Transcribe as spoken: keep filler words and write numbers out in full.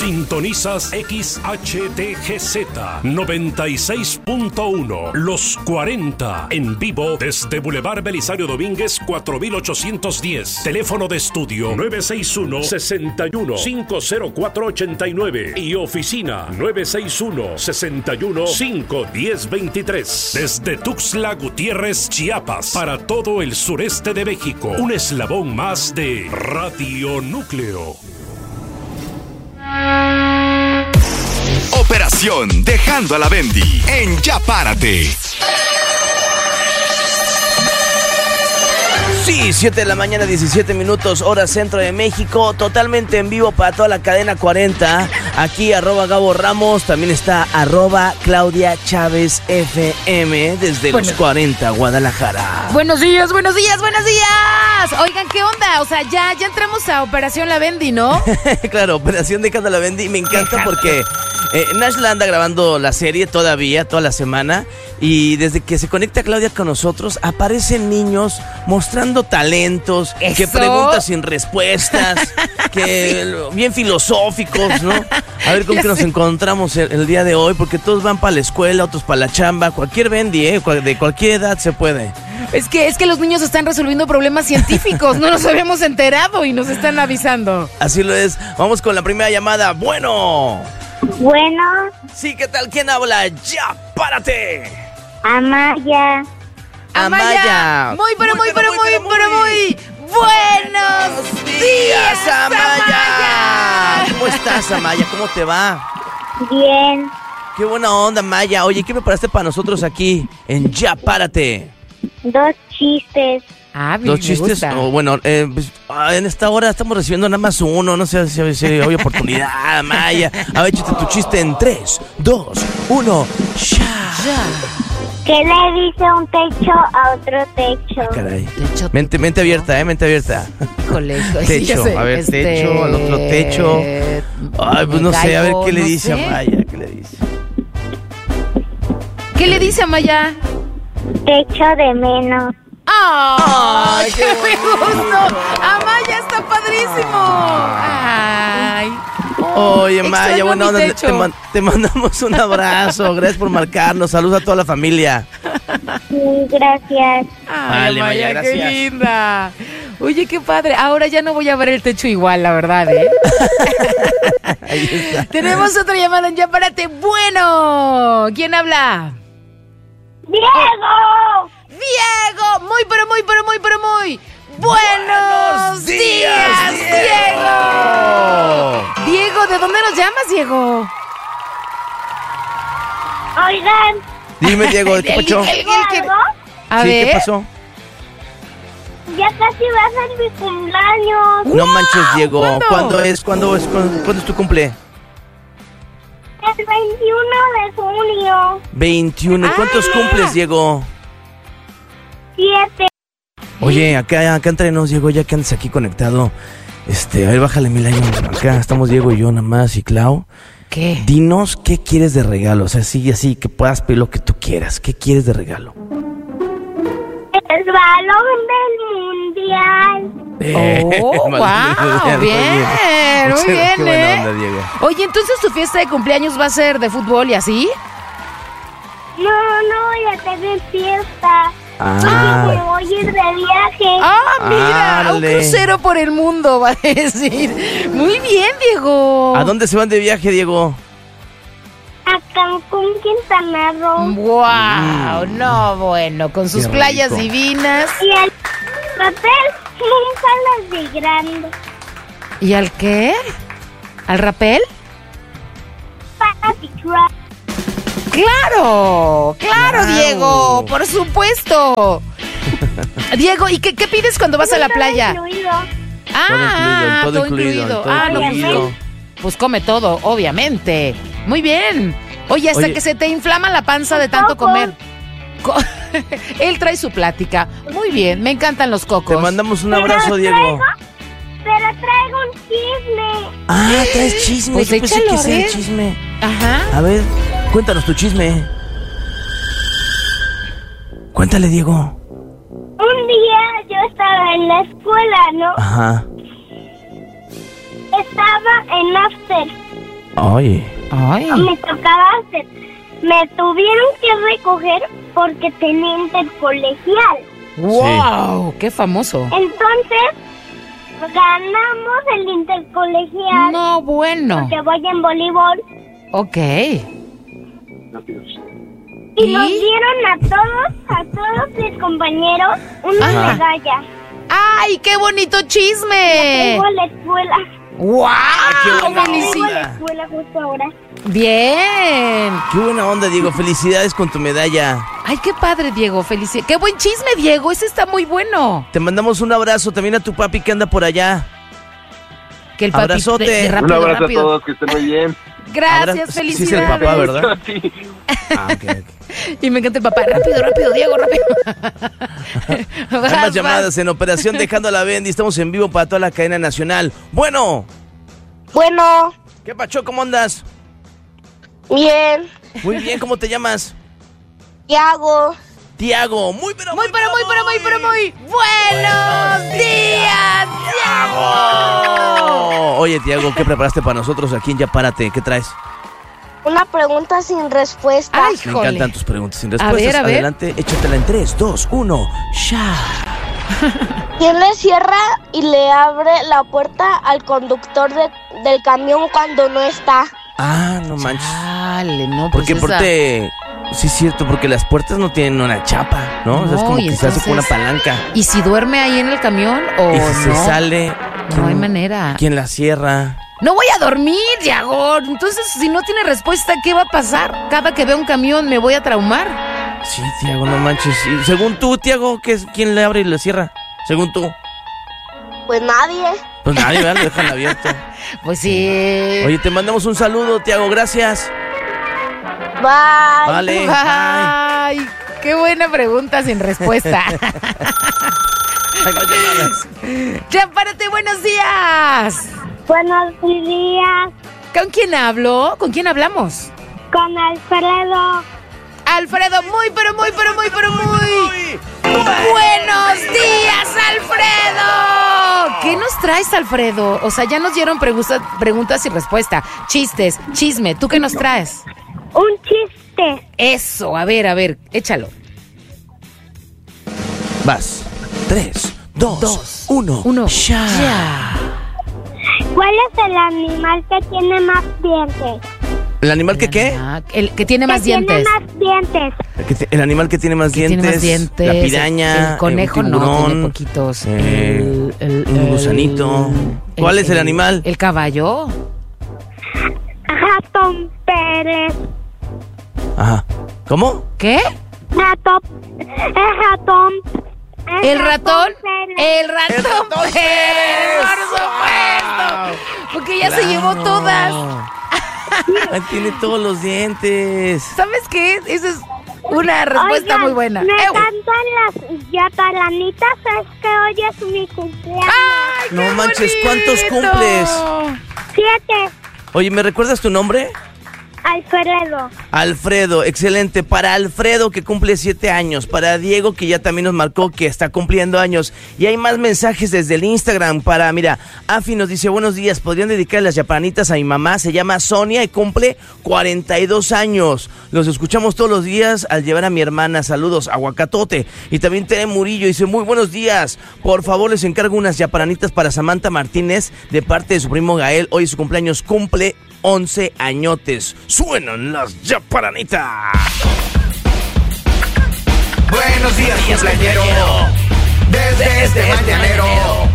Sintonizas X H T G Z noventa y seis punto uno, Los cuarenta, en vivo desde Boulevard Belisario Domínguez cuatro mil ochocientos diez. Teléfono de estudio nueve seis uno, seis uno, cinco cero cuatro, ocho nueve y oficina nueve seis uno, seis uno, cinco uno cero, dos tres. Desde Tuxtla Gutiérrez, Chiapas, para todo el sureste de México, un eslabón más de Radio Núcleo. Operación Dejando a la Bendy en Ya Párate. Sí, siete de la mañana, diecisiete minutos, hora centro de México, totalmente en vivo para toda la cadena cuarenta. Aquí arroba Gabo Ramos, también está arroba Claudia Chávez F M desde bueno. Los cuarenta, Guadalajara. Buenos días, buenos días, buenos días. Oigan, ¿qué onda? O sea, ya, ya entramos a Operación La Bendy, ¿no? Claro, Operación Dejando a la Bendy. Me encanta porque eh, Nashla anda grabando la serie todavía, toda la semana. Y desde que se conecta Claudia con nosotros, aparecen niños mostrando talentos, ¿eso? Que preguntas sin respuestas, que sí. Bien filosóficos, ¿no? A ver con qué nos encontramos el, el día de hoy, porque todos van para la escuela, otros para la chamba, cualquier Bendy, ¿eh? De cualquier edad se puede. Es que, es que los niños están resolviendo problemas científicos, no nos habíamos enterado y nos están avisando. Así lo es. Vamos con la primera llamada. Bueno. Bueno. Sí, ¿qué tal? ¿Quién habla? ¡Ya, párate! Amaya. Amaya. Muy, pero muy, pero muy, pero muy. Buenos días, Amaya. ¿Cómo estás, Amaya? ¿Cómo te va? Bien. Qué buena onda, Amaya. Oye, ¿qué preparaste para nosotros aquí en Ya Párate? Dos chistes. Ah, bien, Dos chistes. Oh, bueno, eh, pues, en esta hora estamos recibiendo nada más uno. No sé si, si hay oportunidad, Amaya. A ver, échate tu chiste en tres, dos, uno. ¡Ya! Ya. ¿Qué le dice un techo a otro techo? Ah, caray. Techo, mente, mente abierta, ¿eh? Mente abierta. Colegio. Techo, a ver, este... techo, al otro techo. Ay, pues no gallo, sé, a ver qué le no dice sé. a Maya, ¿qué le dice? ¿Qué le dice a Maya? Techo de menos. ¡Ay, qué me gustó! ¡Amaya está padrísimo! ¡Ay! Oye, Maya, bueno, te, te, man, te mandamos un abrazo. Gracias por marcarnos. Saludos a toda la familia. Sí, gracias. Ay, vale, Maya, Maya, qué linda. Oye, qué padre. Ahora ya no voy a ver el techo igual, la verdad, ¿eh? Ahí está. Tenemos otra llamada en Ya Párate. Bueno, ¿quién habla? ¡Diego! ¡Diego! Muy, pero muy, pero muy, pero muy. ¡Buenos, Buenos días, días, Diego! Diego, ¿de dónde nos llamas, Diego? Oigan. Dime, Diego, ¿qué pasó? A sí, ver. ¿qué pasó? Ya casi va a ser mi cumpleaños. No manches, Diego. ¿Cuándo? ¿Cuándo es? ¿Cuándo es? ¿Cuándo, ¿cuándo es tu cumple? El veintiuno de junio. veintiuno. Ah, ¿Cuántos cumples, Diego? Siete. Oye, acá, acá entre nos, Diego, ya que andas aquí conectado. Este, a ver, bájale mil años. Acá estamos Diego y yo nada más y Clau. ¿Qué? Dinos qué quieres de regalo. O sea, así, así, que puedas pedir lo que tú quieras. ¿Qué quieres de regalo? El balón del mundial. Oh, wow, bien, muy bien, qué buena ¿eh? onda, Diego. Oye, entonces tu fiesta de cumpleaños va a ser de fútbol y así. No, no voy a tener fiesta. Ah. Me voy a ir de viaje. Ah, mira, Ah, un crucero por el mundo, va a decir. Muy bien, Diego. ¿A dónde se van de viaje, Diego? A Cancún, Quintana Roo. Wow, mm. no, bueno, con sus Qué playas rico. divinas. Y al papel nunca las de grande. ¿Y al qué? ¿Al rapel? Para picar. ¡Claro! ¡Claro, Wow. Diego! ¡Por supuesto! Diego, ¿y qué, qué pides cuando vas a la playa? Incluido. Ah, todo todo incluido, incluido. todo Ah, no, incluido. pues come todo, obviamente. Muy bien. Oye, hasta Oye. que se te inflama la panza de tanto comer. Co- Él trae su plática. Muy bien, me encantan los cocos. Te mandamos un Pero abrazo, Diego. traigo- Pero traigo un chisme. Ah, traes chisme. Pues Yo pensé échalo, que ese era ¿eh? el chisme. Ajá. A ver, cuéntanos tu chisme. Cuéntale, Diego. Un día yo estaba en la escuela, ¿no? Ajá. Estaba en after. Ay. Ay. Me tocaba hacer. Me tuvieron que recoger porque tenía intercolegial. ¡Wow! ¡Qué famoso! Entonces, ganamos el intercolegial. No, bueno. Porque voy en voleibol. Ok. Y, ¿Y? nos dieron a todos, a todos mis compañeros, una Ajá. medalla. ¡Ay, qué bonito chisme! Tengo la escuela. ¡Wow! qué buena Tengo la ¡Felicidades! escuela justo ahora. Bien. Qué buena onda, Diego. Felicidades con tu medalla. Ay, qué padre, Diego. Felicidades. Qué buen chisme, Diego. Ese está muy bueno. Te mandamos un abrazo también a tu papi que anda por allá. Que el papi Abrazote. de- de Un rápido, Un abrazo rápido. a todos, que estén muy bien. Gracias, Abra- felicidades. Sí es el papá, ¿verdad? Sí. Ah, ok, ok. Y me encanta el papá. Rápido, rápido, Diego, rápido. Hay Vas, más llamadas vas. en Operación Dejando a la Bendy. Estamos en vivo para toda la cadena nacional. Bueno, Bueno, ¿qué pacho? ¿Cómo andas? bien. Muy bien, ¿cómo te llamas? ¿Qué hago? Tiago. Muy, pero Muy, pero muy, pero muy, pero muy. ¡Buenos días, Diego! Oh, oye, Tiago, ¿qué preparaste para nosotros aquí en Ya Párate? ¿Qué traes? Una pregunta sin respuesta. Ay, Me jole. encantan tus preguntas sin A respuestas. ver, a ver. Adelante, échatela en tres, dos, uno. ¡Ya! ¿Quién le cierra y le abre la puerta al conductor de- del camión cuando no está? Ah, no manches. Dale, no, pues Porque esa- porque sí es cierto, porque las puertas no tienen una chapa, ¿no? O sea, es No, como y que se hace con una entonces- palanca. ¿Y si duerme ahí en el camión o Y si no? se sale, No ¿quién- hay manera. ¿Quién la cierra? No voy a dormir, Diego. Entonces, si no tiene respuesta, ¿qué va a pasar? Cada que vea un camión me voy a traumar. Sí, Tiago, no manches. Y según tú, Tiago, ¿qué es, ¿quién le abre y le cierra? Según tú. Pues nadie. Pues nadie, ¿verdad? Lo dejan abierto. Pues sí. Oye, te mandamos un saludo, Tiago, gracias. Bye. Vale. bye. Ay, qué buena pregunta sin respuesta. Hay más llamadas. Ya, párate, buenos días. Buenos días. ¿Con quién hablo? ¿Con quién hablamos? Con Alfredo. Alfredo, muy, pero muy, pero muy, pero muy. ¡Buenos días, Alfredo! ¿Qué nos traes, Alfredo? O sea, ya nos dieron preguntas, preguntas y respuesta. Chistes, chisme. ¿Tú qué nos traes? Un chiste. Eso, a ver, a ver, échalo. Vas. Tres, dos, Dos, uno. Uno. Ya. Ya. ¿Cuál es el animal que tiene más dientes? ¿El animal que qué? Ah, el que tiene más que dientes. tiene más dientes. El, que te- el animal que tiene más Que dientes. tiene más dientes. La piraña. El conejo un no, tiburón, tiene poquitos. eh, El- el- un el- gusanito. ¿Cuál es el animal? El caballo. Ratón Pérez. Ajá. ¿Cómo? ¿Qué? Ratón. El ratón. ¿El ratón? Pérez. El ratón, ¡El ratón Pérez, Pérez! por supuesto. Porque ya se llevó Claro. todas. Ahí tiene todos los dientes. ¿Sabes qué? Esa es una respuesta Oigan, muy buena. Me ¡Ew! encantan las yatalanitas. Es que hoy es mi cumpleaños. ¡Ay, qué No manches, bonito! ¿cuántos cumples? Siete. Oye, ¿me recuerdas tu nombre? Alfredo. Alfredo, excelente. Para Alfredo, que cumple siete años. Para Diego, que ya también nos marcó que está cumpliendo años. Y hay más mensajes desde el Instagram. Para, mira, Afi nos dice, buenos días, ¿podrían dedicar las yapanitas a mi mamá? Se llama Sonia y cumple cuarenta y dos años. Los escuchamos todos los días al llevar a mi hermana. Saludos, aguacatote. Y también Tere Murillo dice, muy buenos días. Por favor, les encargo unas yapanitas para Samantha Martínez de parte de su primo Gael. Hoy su cumpleaños, cumple once añotes. Suenan las yaparanitas. Buenos días, cumpleañero. Desde este mañanero.